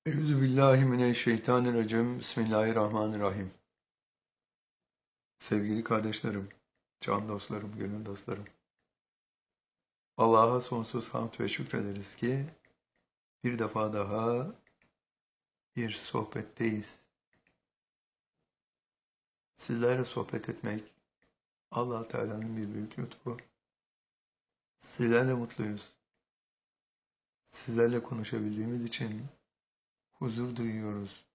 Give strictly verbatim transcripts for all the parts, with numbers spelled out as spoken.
Euzubillahimineşşeytanirracim. Bismillahirrahmanirrahim. Sevgili kardeşlerim, can dostlarım, gönül dostlarım. Allah'a sonsuz hamd ve şükrederiz ki bir defa daha bir sohbetteyiz. Sizlerle sohbet etmek Allah Teala'nın bir büyük lütfu. Sizlerle mutluyuz. Sizlerle konuşabildiğimiz için huzur duyuyoruz.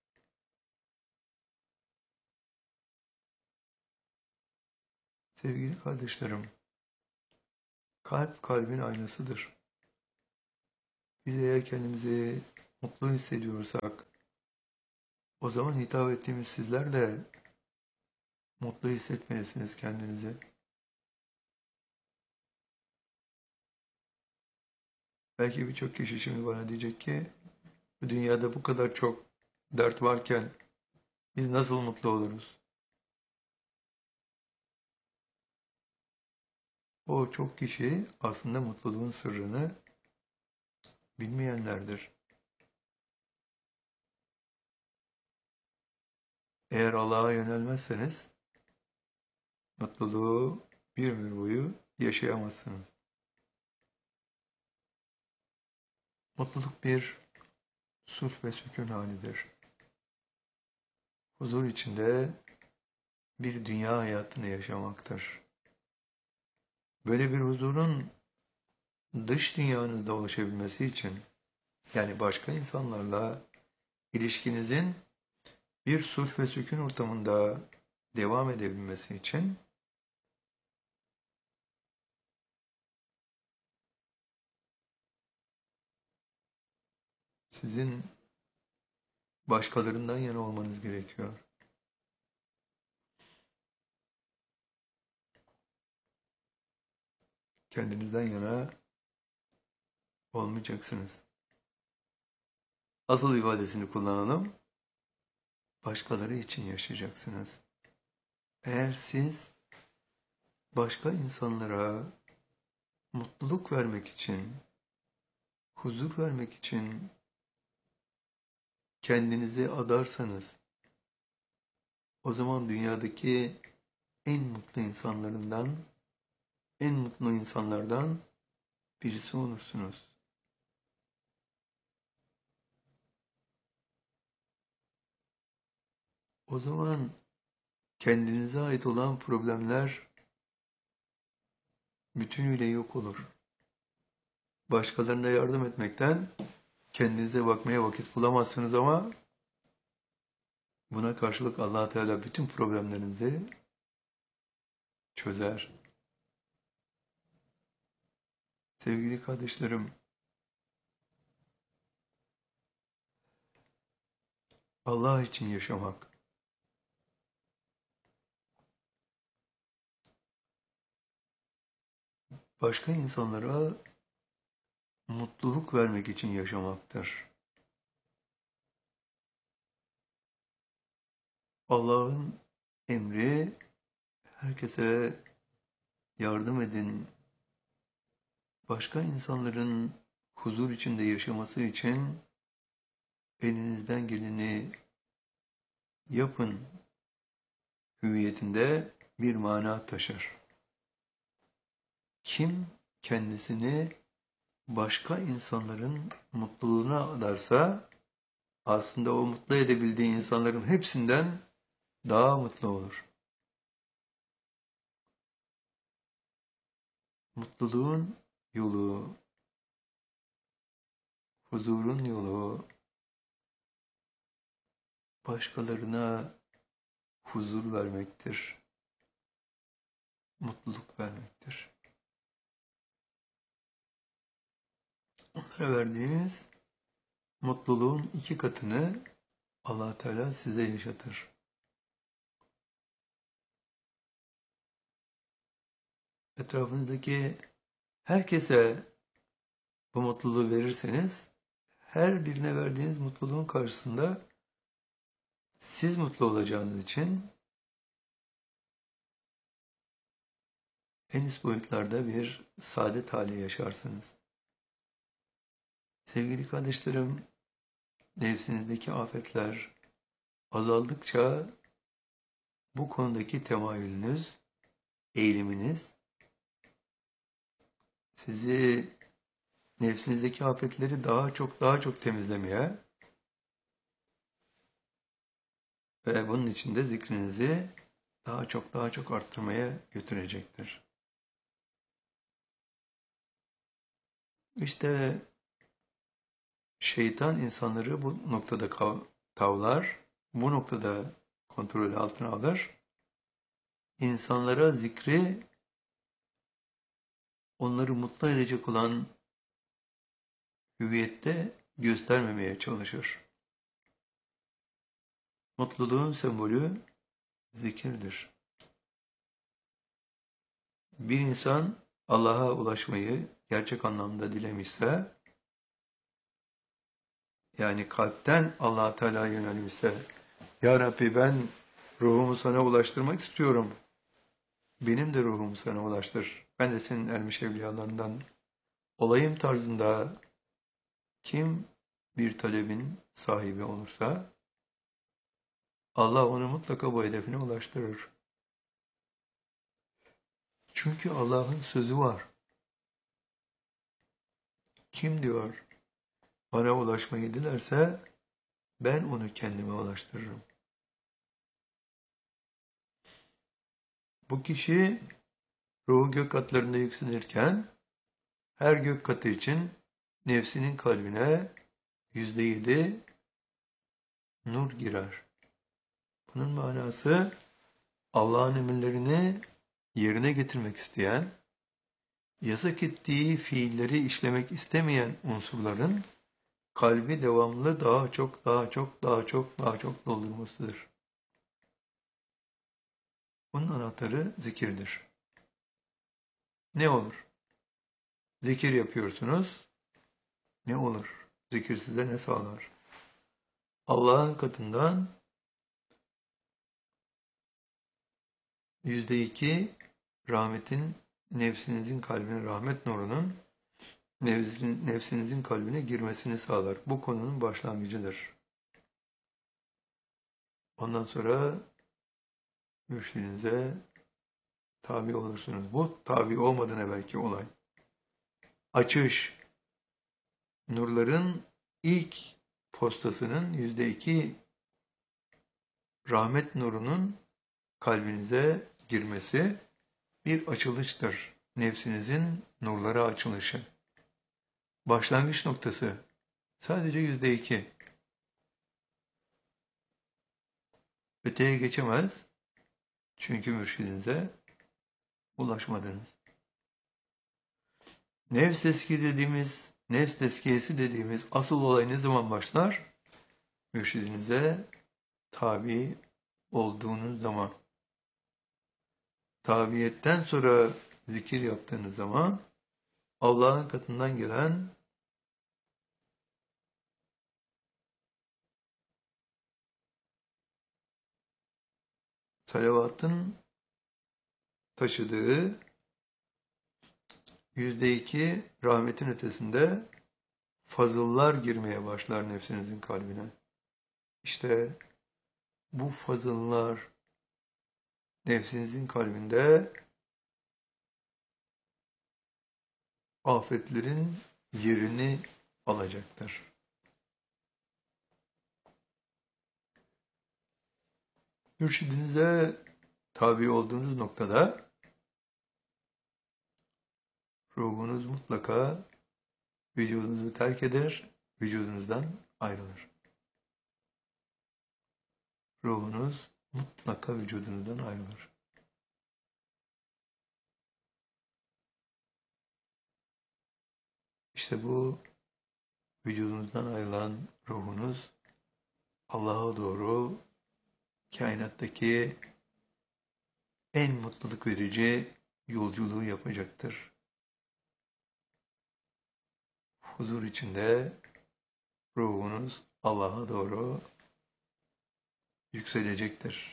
Sevgili kardeşlerim, kalp kalbin aynasıdır. Biz eğer kendimizi mutlu hissediyorsak, o zaman hitap ettiğimiz sizler de mutlu hissetmelisiniz kendinizi. Belki birçok kişi şimdi bana diyecek ki, bu dünyada bu kadar çok dert varken biz nasıl mutlu oluruz? O çok kişi aslında mutluluğun sırrını bilmeyenlerdir. Eğer Allah'a yönelmezseniz mutluluğu bir ömür boyu yaşayamazsınız. Mutluluk bir sulh ve sükun halidir. Huzur içinde bir dünya hayatını yaşamaktır. Böyle bir huzurun dış dünyanızda ulaşabilmesi için, yani başka insanlarla ilişkinizin bir sulh ve sükun ortamında devam edebilmesi için sizin başkalarından yana olmanız gerekiyor. Kendinizden yana olmayacaksınız. Asıl ifadesini kullanalım. Başkaları için yaşayacaksınız. Eğer siz başka insanlara mutluluk vermek için, huzur vermek için kendinizi adarsanız, o zaman dünyadaki en mutlu insanlarından, en mutlu insanlardan birisi olursunuz. O zaman kendinize ait olan problemler bütünüyle yok olur. Başkalarına yardım etmekten kendinize bakmaya vakit bulamazsınız ama buna karşılık Allah Teala bütün problemlerinizi çözer. Sevgili kardeşlerim, Allah için yaşamak, başka insanlara mutluluk vermek için yaşamaktır. Allah'ın emri, herkese yardım edin, başka insanların huzur içinde yaşaması için elinizden geleni yapın hüviyetinde bir mana taşır. Kim kendisini başka insanların mutluluğuna adarsa, aslında o mutlu edebildiği insanların hepsinden daha mutlu olur. Mutluluğun yolu, huzurun yolu, başkalarına huzur vermektir, mutluluk vermektir. Onlara verdiğiniz mutluluğun iki katını Allah Teala size yaşatır. Etrafınızdaki herkese bu mutluluğu verirseniz, her birine verdiğiniz mutluluğun karşısında siz mutlu olacağınız için en üst boyutlarda bir saadet hali yaşarsınız. Sevgili kardeşlerim, nefsinizdeki afetler azaldıkça bu konudaki temayülünüz, eğiliminiz sizi nefsinizdeki afetleri daha çok daha çok temizlemeye ve bunun için de zikrinizi daha çok daha çok arttırmaya götürecektir. İşte şeytan insanları bu noktada tavlar, bu noktada kontrolü altına alır. İnsanlara zikri onları mutlu edecek olan hüviyette göstermemeye çalışır. Mutluluğun sembolü zikirdir. Bir insan Allah'a ulaşmayı gerçek anlamda dilemişse, yani kalpten Allah-u Teala'ya yönelmişse, Ya Rabbi ben ruhumu sana ulaştırmak istiyorum. Benim de ruhumu sana ulaştır. Ben de senin ermiş evliyalarından olayım tarzında kim bir talebin sahibi olursa, Allah onu mutlaka bu hedefine ulaştırır. Çünkü Allah'ın sözü var. Kim diyor, bana ulaşmayı dilerse ben onu kendime ulaştırırım. Bu kişi ruhu gök katlarında yükselirken her gök katı için nefsinin kalbine yüzde yedi nur girer. Bunun manası Allah'ın emirlerini yerine getirmek isteyen, yasak ettiği fiilleri işlemek istemeyen unsurların kalbi devamlı daha çok, daha çok, daha çok, daha çok doldurmasıdır. Bunun anahtarı zikirdir. Ne olur? Zikir yapıyorsunuz. Ne olur? Zikir size ne sağlar? Allah'ın katından yüzde iki rahmetin, nefsinizin kalbine, rahmet nurunun nefsinizin kalbine girmesini sağlar. Bu konunun başlangıcıdır. Ondan sonra mürşidinize tabi olursunuz. Bu tabi olmadan evvelki olay. Açış, nurların ilk postasının yüzde iki rahmet nurunun kalbinize girmesi bir açılıştır. Nefsinizin nurlara açılışı. Başlangıç noktası sadece yüzde iki. Öteye geçemez. Çünkü mürşidinize ulaşmadınız. Nefs teskiye dediğimiz, nefs teskiyesi dediğimiz asıl olay ne zaman başlar? Mürşidinize tabi olduğunuz zaman. Tabiyetten sonra zikir yaptığınız zaman Allah'ın katından gelen salavatın taşıdığı yüzde iki rahmetin ötesinde fazıllar girmeye başlar nefsinizin kalbine. İşte bu fazıllar nefsinizin kalbinde afetlerin yerini alacaktır. Mürşidinize tabi olduğunuz noktada ruhunuz mutlaka vücudunuzu terk eder, vücudunuzdan ayrılır. Ruhunuz mutlaka vücudunuzdan ayrılır. İşte bu vücudunuzdan ayrılan ruhunuz Allah'a doğru kainattaki en mutluluk verici yolculuğu yapacaktır. Huzur içinde ruhunuz Allah'a doğru yükselecektir.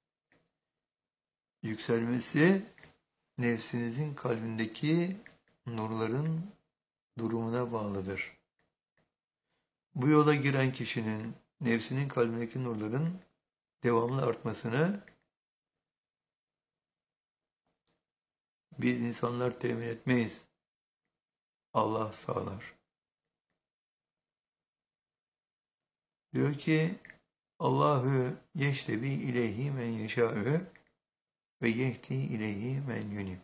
Yükselmesi nefsinizin kalbindeki nurların durumuna bağlıdır. Bu yola giren kişinin nefsinin kalbindeki nurların devamlı artmasını biz insanlar temin etmeyiz. Allah sağlar. Diyor ki Allahu yeştebi ileyhi men yeşâ'ü ve yehdi ileyhi men yunib.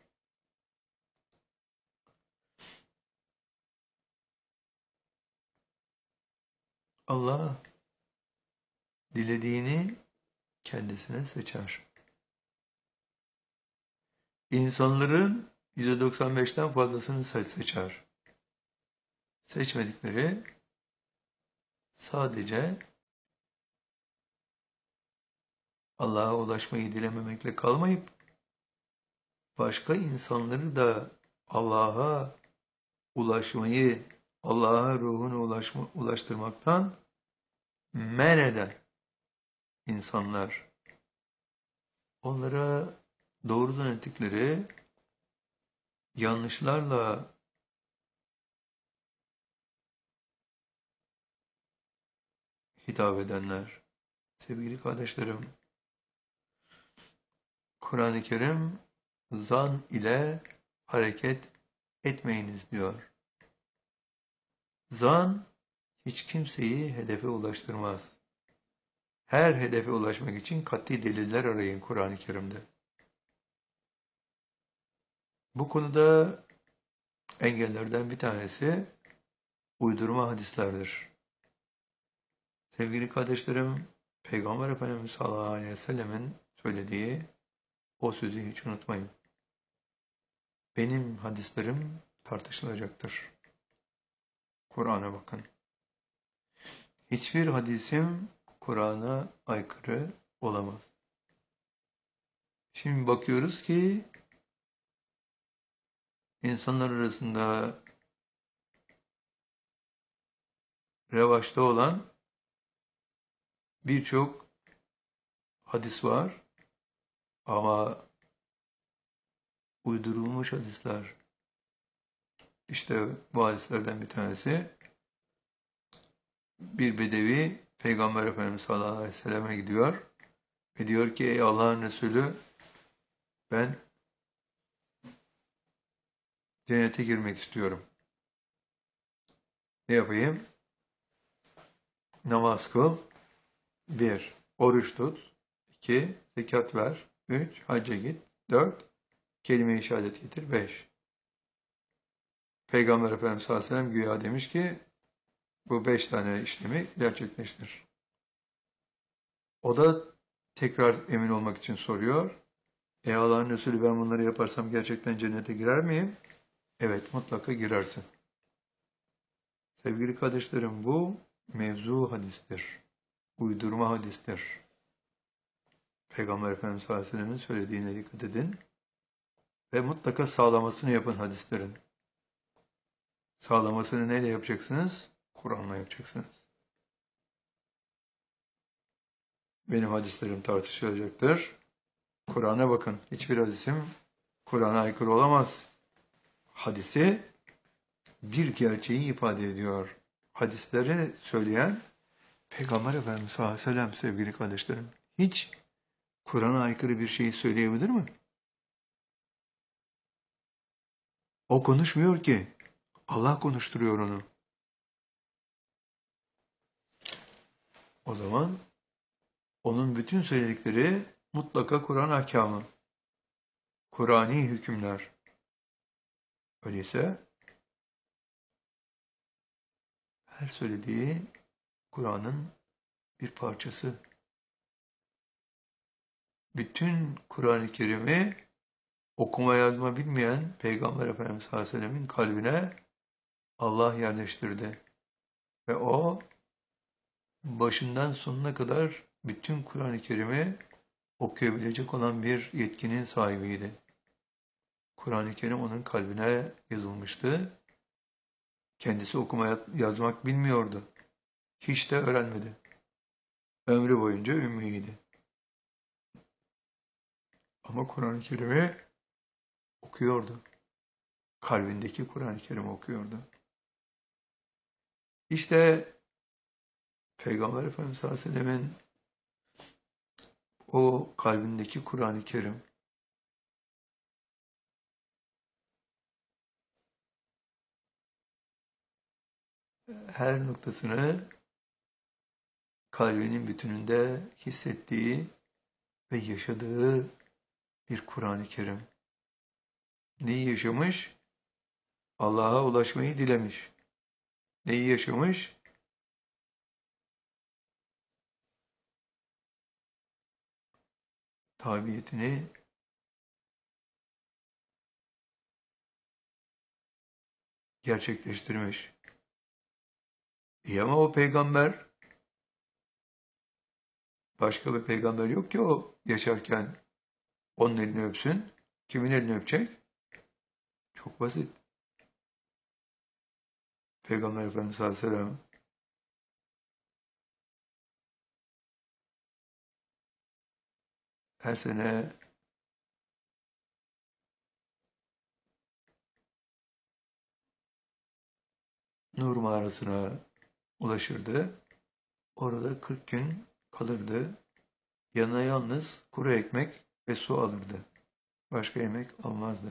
Allah dilediğini kendisine seçer. İnsanların yüzde doksan beşten fazlasını seçer. Seçmedikleri sadece Allah'a ulaşmayı dilememekle kalmayıp başka insanları da Allah'a ulaşmayı, Allah'a ruhunu ulaşma, ulaştırmaktan men eden insanlar. Onlara doğrudan ettikleri yanlışlarla hitap edenler. Sevgili kardeşlerim, Kur'an-ı Kerim zan ile hareket etmeyiniz diyor. Zan hiç kimseyi hedefe ulaştırmaz. Her hedefe ulaşmak için kat'i deliller arayın Kur'an-ı Kerim'de. Bu konuda engellerden bir tanesi uydurma hadislerdir. Sevgili kardeşlerim, Peygamber Efendimiz sallallahu aleyhi ve sellemin söylediği o sözü hiç unutmayın. Benim hadislerim tartışılacaktır. Kur'an'a bakın. Hiçbir hadisim Kur'an'a aykırı olamaz. Şimdi bakıyoruz ki insanlar arasında revaçta olan birçok hadis var ama uydurulmuş hadisler. İşte bu hadislerden bir tanesi, bir bedevi Peygamber Efendimiz sallallahu aleyhi ve selleme gidiyor ve diyor ki ey Allah'ın Resulü ben cennete girmek istiyorum. Ne yapayım? Namaz kıl. Bir, oruç tut. İki, zekat ver. Üç, hacca git. Dört, kelime-i şehadet getir. Beş. Peygamber Efendimiz sallallahu aleyhi ve sellem güya demiş ki bu beş tane işlemi gerçekleştir. O da tekrar emin olmak için soruyor. Ey Allah'ın Resulü ben bunları yaparsam gerçekten cennete girer miyim? Evet, mutlaka girersin. Sevgili kardeşlerim, bu mevzu hadistir. Uydurma hadistir. Peygamber Efendimiz sallallahu aleyhi ve sellem'in söylediğine dikkat edin. Ve mutlaka sağlamasını yapın hadislerin. Sağlamasını neyle yapacaksınız? Kur'an'la yapacaksınız. Benim hadislerim tartışılacaktır. Kur'an'a bakın. Hiçbir hadisim Kur'an'a aykırı olamaz. Hadisi bir gerçeği ifade ediyor. Hadisleri söyleyen Peygamber Efendimiz sallallahu aleyhi ve sellem sevgili kardeşlerim. Hiç Kur'an'a aykırı bir şeyi söyleyebilir mi? O konuşmuyor ki. Allah konuşturuyor onu. O zaman onun bütün söyledikleri mutlaka Kur'an ahkamı. Kur'ani hükümler. Öyleyse her söylediği Kur'an'ın bir parçası. Bütün Kur'an-ı Kerim'i okuma yazma bilmeyen Peygamber Efendimiz sallallahu aleyhi ve sellem'in kalbine Allah yerleştirdi. Ve o başından sonuna kadar bütün Kur'an-ı Kerim'i okuyabilecek olan bir yetkinin sahibiydi. Kur'an-ı Kerim onun kalbine yazılmıştı. Kendisi okuma yazmak bilmiyordu. Hiç de öğrenmedi. Ömrü boyunca ümmiydi. Ama Kur'an-ı Kerim'i okuyordu. Kalbindeki Kur'an-ı Kerim'i okuyordu. İşte Peygamber Efendimiz sallallahu aleyhi ve sellemin o kalbindeki Kur'an-ı Kerim her noktasını kalbinin bütününde hissettiği ve yaşadığı bir Kur'an-ı Kerim. Neyi yaşamış? Allah'a ulaşmayı dilemiş. Neyi yaşamış? Tabiyetini gerçekleştirmiş. İyi ama o peygamber, başka bir peygamber yok ki o yaşarken onun elini öpsün. Kimin elini öpecek? Çok basit. Peygamber Efendimiz sallallahu aleyhi ve sellem her sene Nur mağarasına ulaşırdı. Orada kırk gün kalırdı. Yanına yalnız kuru ekmek ve su alırdı. Başka yemek almazdı.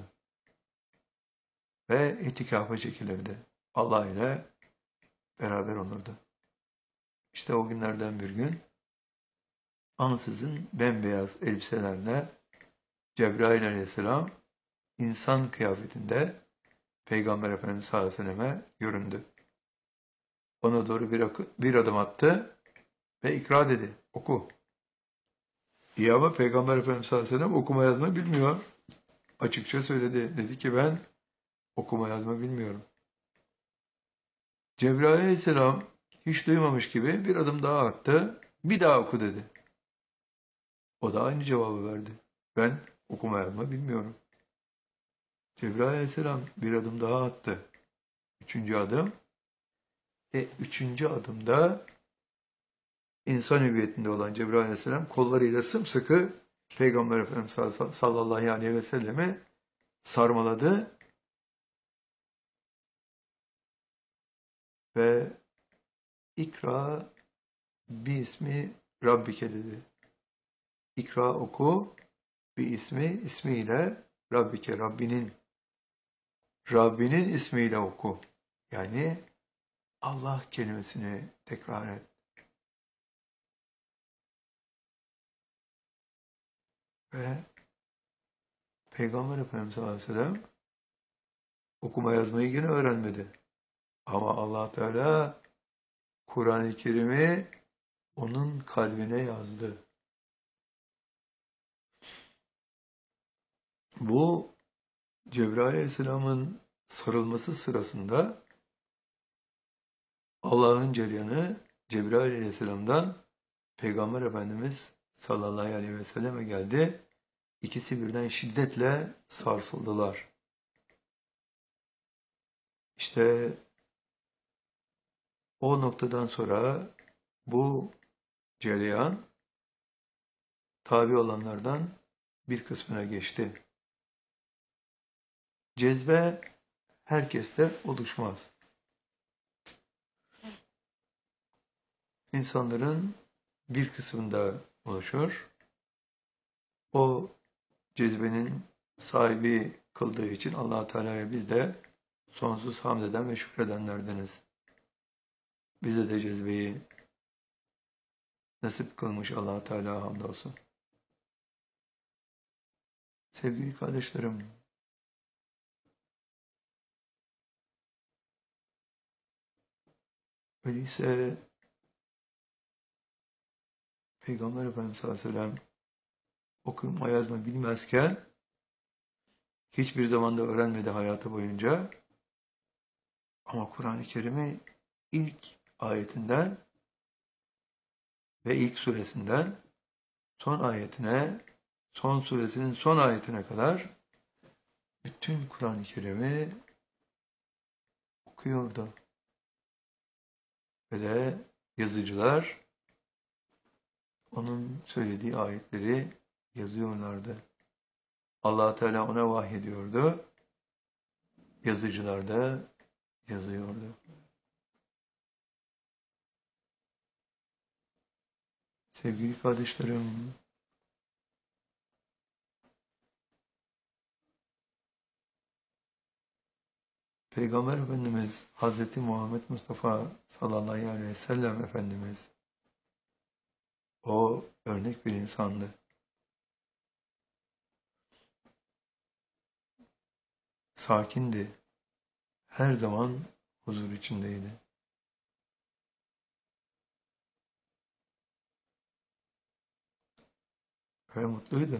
Ve itikafa çekilirdi. Allah ile beraber olurdu. İşte o günlerden bir gün ansızın bembeyaz elbiselerle Cebrail aleyhisselam insan kıyafetinde Peygamber Efendimiz sallallahu aleyhi ve selleme göründü. Ona doğru bir, bir adım attı ve ikra dedi. Oku. İyi ama Peygamber Efendimiz sallallahu aleyhi ve sellem okuma yazma bilmiyor. Açıkça söyledi. Dedi ki ben okuma yazma bilmiyorum. Cebrail aleyhisselam hiç duymamış gibi bir adım daha attı. Bir daha oku dedi. O da aynı cevabı verdi. Ben okuma yazma bilmiyorum. Cebrail aleyhisselam bir adım daha attı. Üçüncü adım. E üçüncü adımda insan hüviyetinde olan Cebrail aleyhisselam kollarıyla sımsıkı Peygamber Efendimiz sallallahu aleyhi ve selleme sarmaladı ve ikra bir ismi Rabbike dedi. İkra oku bir ismi ismiyle Rabbike, Rabbinin Rabbinin ismiyle oku. Yani Allah kelimesini tekrar et. Ve Peygamber Efendimiz sallallahu aleyhi ve sellem okuma yazmayı yine öğrenmedi. Ama Allah Teala Kur'an-ı Kerim'i onun kalbine yazdı. Bu Cebrail aleyhisselamın sarılması sırasında Allah'ın cereyanı Cebrail aleyhisselamdan Peygamber Efendimiz sallallahu aleyhi ve selleme geldi. İkisi birden şiddetle sarsıldılar. İşte o noktadan sonra bu cereyan tabi olanlardan bir kısmına geçti. Cezbe herkeste oluşmaz. İnsanların bir kısmında oluşur. O cezbenin sahibi kıldığı için Allah Teala'ya biz de sonsuz hamd eden ve şükredenlerdeniz. Bize de cezbeyi nasip kılmış Allah Teala hamdolsun. Sevgili kardeşlerim, öyleyse Peygamber Efendimiz sallallahu aleyhi ve sellem okuma yazma bilmezken hiçbir zaman da öğrenmedi hayatı boyunca. Ama Kur'an-ı Kerim'i ilk ayetinden ve ilk suresinden son ayetine, son suresinin son ayetine kadar bütün Kur'an-ı Kerim'i okuyordu. Ve de yazıcılar onun söylediği ayetleri yazıyorlardı. Allah Teala ona vahyediyordu. Yazıcılar da yazıyordu. Sevgili kardeşlerim, Peygamber Efendimiz Hazreti Muhammed Mustafa sallallahu aleyhi ve sellem Efendimiz o örnek bir insandı. Sakindi. Her zaman huzur içindeydi. Ve mutluydu.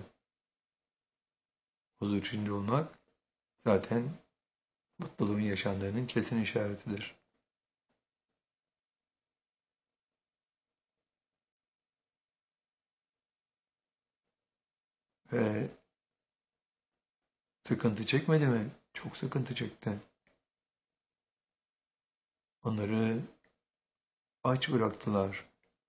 Huzur içinde olmak zaten mutluluğun yaşandığının kesin işaretidir. Ve sıkıntı çekmedi mi? Çok sıkıntı çekti. Onları aç bıraktılar.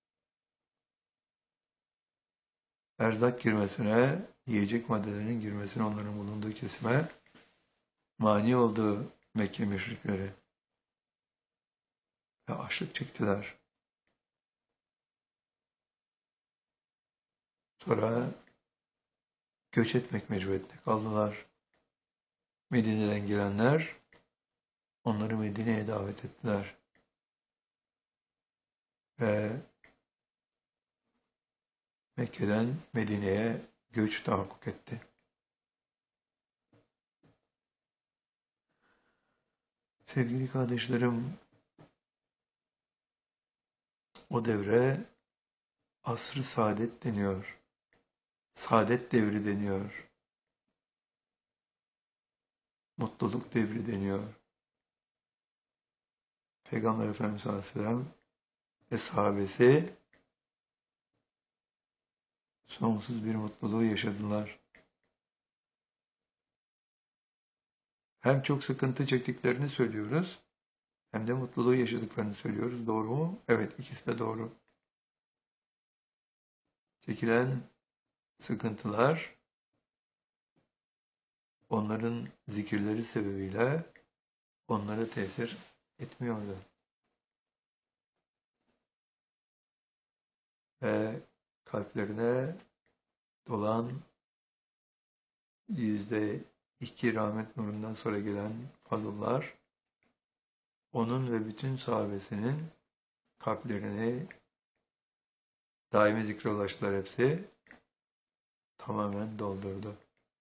Erzak girmesine, yiyecek maddelerinin girmesine, onların bulunduğu kesime mani oldu Mekke müşrikleri. Ve açlık çektiler. Sonra göç etmek mecburiyetinde kaldılar. Medine'den gelenler onları Medine'ye davet ettiler. Ve Mekke'den Medine'ye göç tahakkuk etti. Sevgili kardeşlerim, o devre asr-ı saadet deniyor. Saadet devri deniyor. Mutluluk devri deniyor. Peygamber Efendimiz sallallahu aleyhi ve sellem ve sahabesi sonsuz bir mutluluğu yaşadılar. Hem çok sıkıntı çektiklerini söylüyoruz, hem de mutluluğu yaşadıklarını söylüyoruz. Doğru mu? Evet, ikisi de doğru. Çekilen sıkıntılar, onların zikirleri sebebiyle onlara tesir etmiyordu. Ve kalplerine dolan yüzde iki rahmet nurundan sonra gelen fazıllar, onun ve bütün sahabesinin kalplerini daimi zikre ulaştılar hepsi, tamamen doldurdu.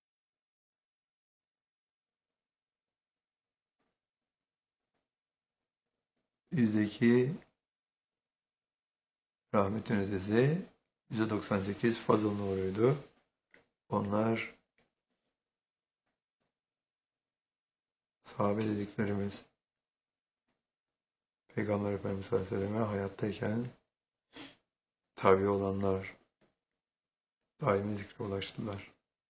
Yüzde iki rahmetin ötesi, yüzde doksan sekiz fazıl nuruydu. Onlar sahabe dediklerimiz, Peygamber Efendimiz sallallahu aleyhi ve sellem'e hayattayken tabi olanlar daimi zikre ulaştılar.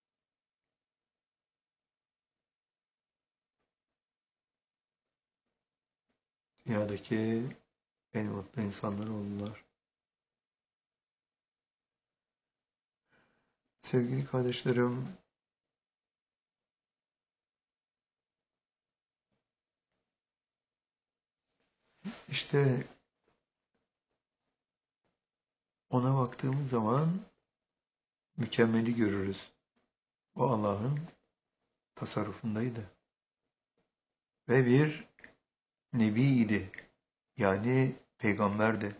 Dünyadaki en mutlu insanlar oldular. Sevgili kardeşlerim, işte ona baktığımız zaman mükemmeli görürüz. O Allah'ın tasarrufundaydı. Ve bir nebiydi. Yani peygamberdi.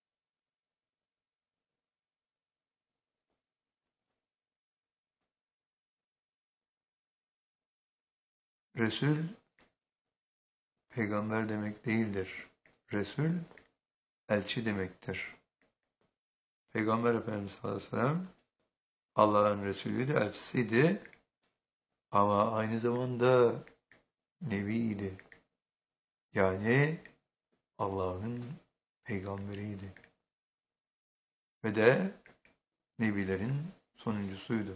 Resul, peygamber demek değildir. Resul, elçi demektir. Peygamber Efendimiz sallallahu aleyhi ve sellem Allah'ın Resulüydü, elçisiydi. Ama aynı zamanda nebiydi. Yani Allah'ın peygamberiydi. Ve de nebilerin sonuncusuydu.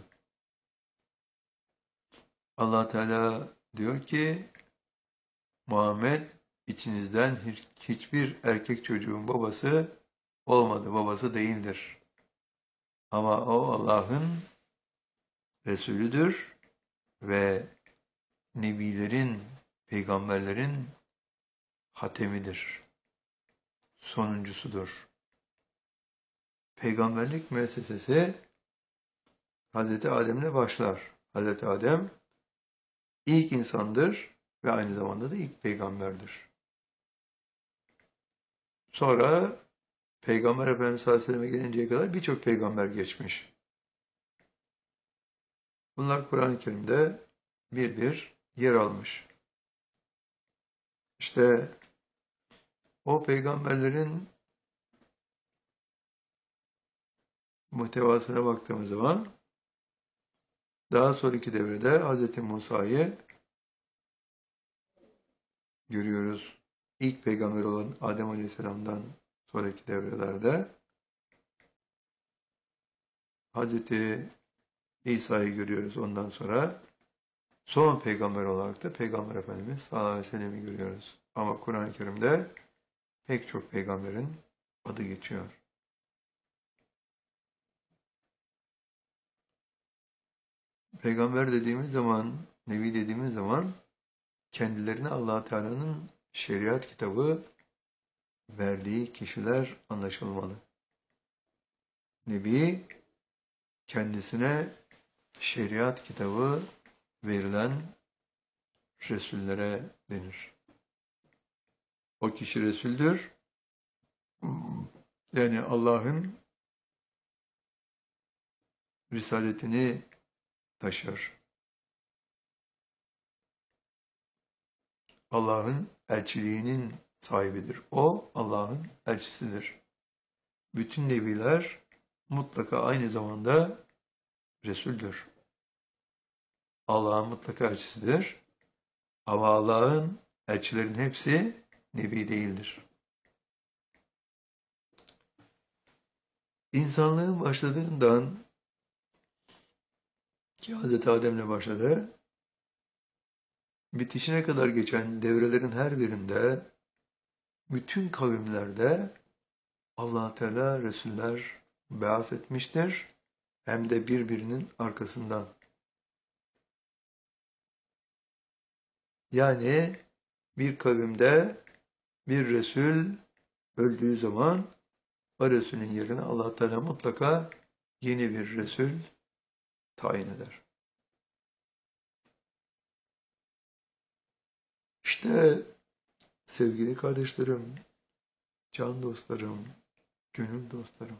Allah Teala diyor ki, Muhammed içinizden hiç, hiçbir erkek çocuğun babası olmadı, babası değildir. Ama o Allah'ın Resulüdür ve nebilerin, peygamberlerin hatemidir, sonuncusudur. peygamberlik müessesesi Hazreti Adem'le başlar. Hazreti Adem ilk insandır ve aynı zamanda da ilk peygamberdir. Sonra Peygamber Efendimiz sallallahu aleyhi ve selleme gelinceye kadar birçok peygamber geçmiş. Bunlar Kur'an-ı Kerim'de bir bir yer almış. İşte o peygamberlerin muhtevasına baktığımız zaman daha sonraki devrede Hz. Musa'yı görüyoruz. İlk peygamber olan Adem Aleyhisselam'dan sonraki devrelerde Hz. İsa'yı görüyoruz ondan sonra. Son peygamber olarak da Peygamber Efendimiz sallallahu aleyhi ve sellem'i görüyoruz. Ama Kur'an-ı Kerim'de pek çok peygamberin adı geçiyor. Peygamber dediğimiz zaman, Nebi dediğimiz zaman kendilerine Allah Teala'nın şeriat kitabı verdiği kişiler anlaşılmalı. Nebi kendisine şeriat kitabı verilen Resullere denir. O kişi Resul'dür. Yani Allah'ın risaletini taşır. Allah'ın elçiliğinin sahibidir. O Allah'ın elçisidir. Bütün nebiler mutlaka aynı zamanda Resul'dür. Allah'ın mutlaka elçisidir. Ama Allah'ın elçilerin hepsi nebi değildir. İnsanlığın başladığından ki Hazreti Adem'le başladı, bitişine kadar geçen devrelerin her birinde, bütün kavimlerde Allah Teala Resuller beas etmiştir. Hem de birbirinin arkasından. Yani bir kavimde bir Resul öldüğü zaman o Resulün yerine Allah Teala mutlaka yeni bir Resul tayin eder. İşte sevgili kardeşlerim, can dostlarım, gönül dostlarım.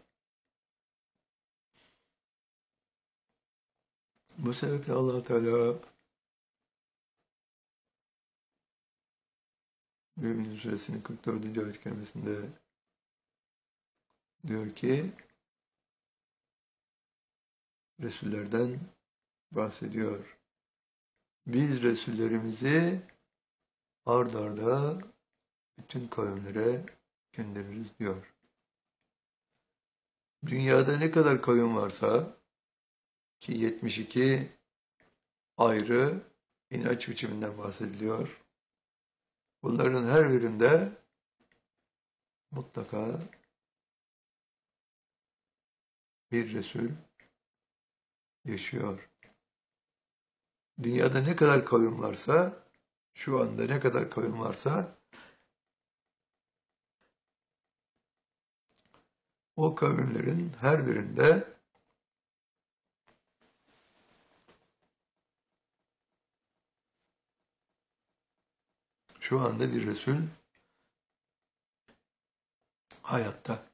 Bu sebeple Allah Teala Mü'min Suresinin kırk dördüncü ayet kerimesinde diyor ki, Resullerden bahsediyor. Biz Resullerimizi ard arda bütün kavimlere göndeririz diyor. Dünyada ne kadar kavim varsa ki yetmiş iki ayrı inanç biçiminden bahsediliyor. Bunların her birinde mutlaka bir Resul yaşıyor. Dünyada ne kadar kavim varsa, şu anda ne kadar kavim varsa, o kavimlerin her birinde şu anda bir Resul hayatta.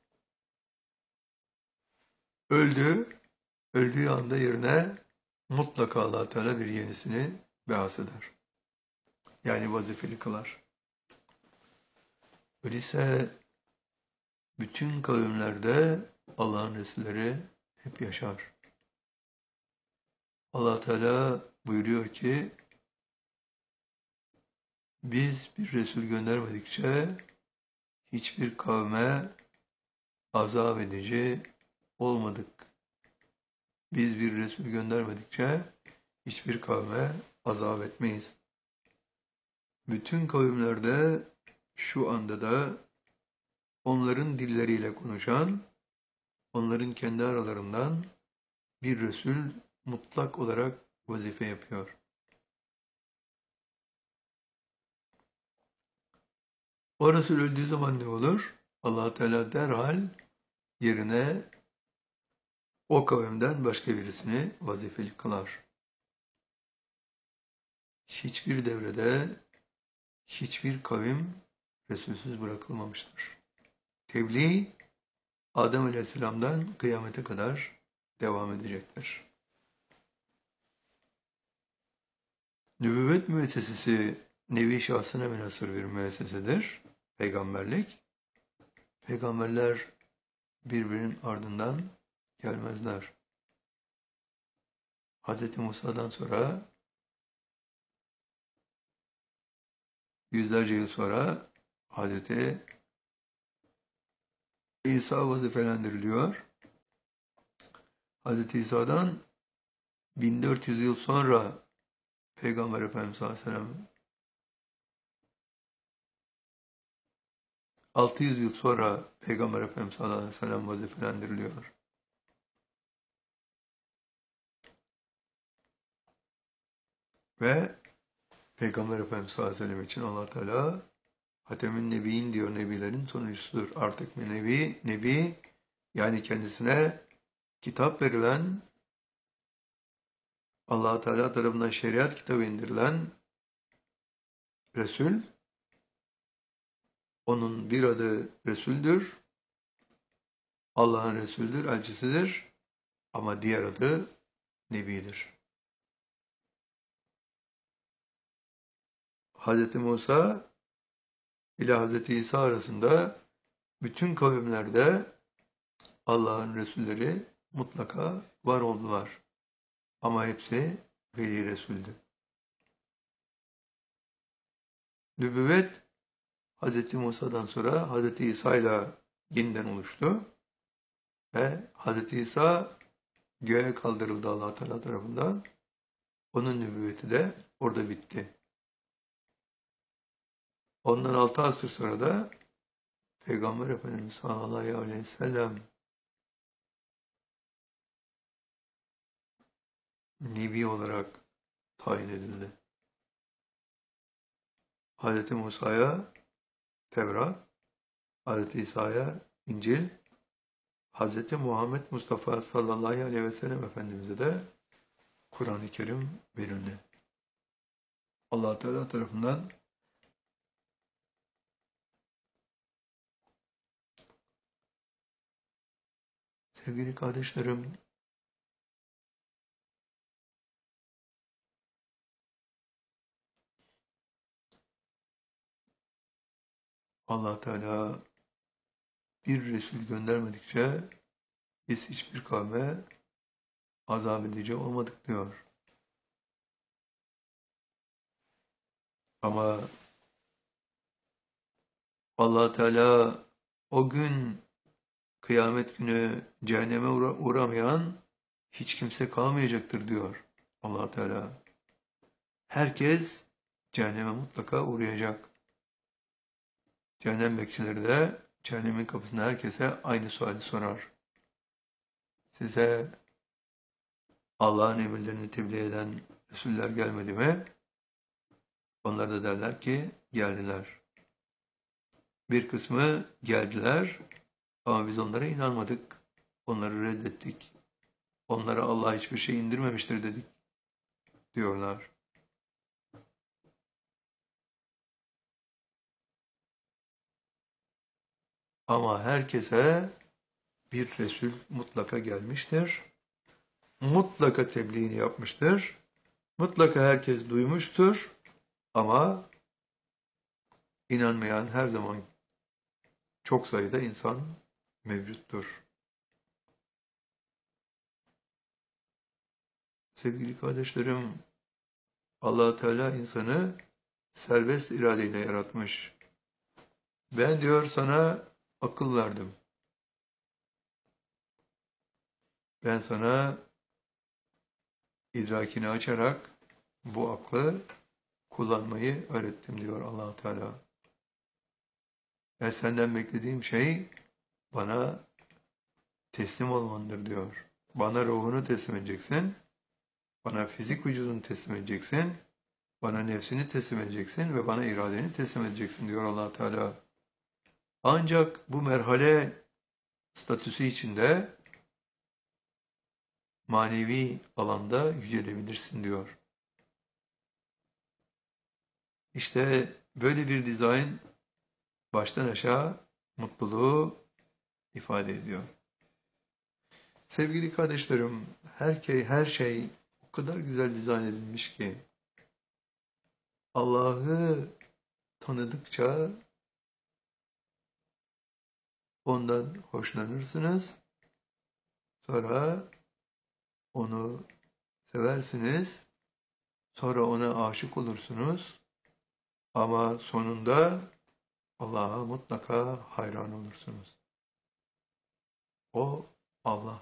Öldü, öldüğü anda yerine mutlaka Allah Teala bir yenisini beas eder. Yani vazifeli kılar. Öyleyse bütün kavimlerde Allah'ın Resulleri hep yaşar. Allah Teala buyuruyor ki, biz bir Resul göndermedikçe hiçbir kavme azap edici olmadık. Biz bir Resul göndermedikçe hiçbir kavme azap etmeyiz. Bütün kavimlerde şu anda da onların dilleriyle konuşan, onların kendi aralarından bir Resul mutlak olarak vazife yapıyor. O Resul öldüğü zaman ne olur? Allah Teala derhal yerine o kavimden başka birisini vazifeli kılar. Hiçbir devrede hiçbir kavim Resulsüz bırakılmamıştır. Tebliğ Adem Aleyhisselam'dan kıyamete kadar devam edecektir. Nübüvvet müessesesi nevi şahsına münhasır bir müessesedir. Peygamberlik. Peygamberler birbirinin ardından gelmezler. Hz. Musa'dan sonra yüzlerce yıl sonra Hz. İsa vazifelendiriliyor. Hz. İsa'dan bin dört yüz yıl sonra Peygamber Efendimiz sallallahu aleyhi ve sellem altı yüz yıl sonra Peygamber Efendimiz sallallahu aleyhi ve sellem vazifelendiriliyor. Ve Peygamber Efendimiz sallallahu aleyhi ve sellem için Allah Teala Hatemün Nebiyin diyor, nebilerin sonuncusudur. Artık bir nebi, nebi yani kendisine kitap verilen, Allah Teala tarafından şeriat kitabı indirilen Resul, onun bir adı Resul'dür, Allah'ın Resul'dür, elçisidir ama diğer adı Nebidir. Hz. Musa ile Hz. İsa arasında bütün kavimlerde Allah'ın Resulleri mutlaka var oldular. Ama hepsi veli Resul'dü. Nübüvvet Hz. Musa'dan sonra Hz. İsa ile yeniden oluştu. Ve Hz. İsa göğe kaldırıldı Allah Teala tarafından. Onun nübüvveti de orada bitti. Ondan altı asır sonra da Peygamber Efendimiz sallallahu aleyhi ve sellem Nebi olarak tayin edildi. Hz. Musa'ya Tevrat, Hz. İsa'ya İncil, Hz. Muhammed Mustafa sallallahu aleyhi ve sellem Efendimiz'e de Kur'an-ı Kerim verildi. Allah Teala tarafından sevgili kardeşlerim, Allah Teala bir Resul göndermedikçe biz hiçbir kavme azap edici olmadık diyor. Ama Allah Teala o gün kıyamet günü cehenneme uğra uğramayan hiç kimse kalmayacaktır diyor Allah Teala. Herkes cehenneme mutlaka uğrayacak. Cehennem bekçileri de cehennemin kapısında herkese aynı suali sorar. Size Allah'ın emirlerini tebliğ eden Resuller gelmedi mi? Onlar da derler ki geldiler. Bir kısmı geldiler ama biz onlara inanmadık. Onları reddettik. Onlara Allah hiçbir şey indirmemiştir dedik diyorlar. Ama herkese bir Resul mutlaka gelmiştir. Mutlaka tebliğini yapmıştır. Mutlaka herkes duymuştur. Ama inanmayan her zaman çok sayıda insan mevcuttur. Sevgili kardeşlerim, Allah Teala insanı serbest iradeyle yaratmış. Ben diyor sana akıl verdim. Ben sana idrakini açarak bu aklı kullanmayı öğrettim diyor Allah Teala. Ve senden beklediğim şey bana teslim olmandır diyor. Bana ruhunu teslim edeceksin. Bana fizik vücudunu teslim edeceksin. Bana nefsini teslim edeceksin ve bana iradeni teslim edeceksin diyor Allah Teala. Ancak bu merhale statüsü içinde manevi alanda yücelebilirsin diyor. İşte böyle bir dizayn baştan aşağı mutluluğu ifade ediyor. Sevgili kardeşlerim, her, şey, her şey o kadar güzel dizayn edilmiş ki Allah'ı tanıdıkça ondan hoşlanırsınız. Sonra onu seversiniz. Sonra ona aşık olursunuz. Ama sonunda Allah'a mutlaka hayran olursunuz. O Allah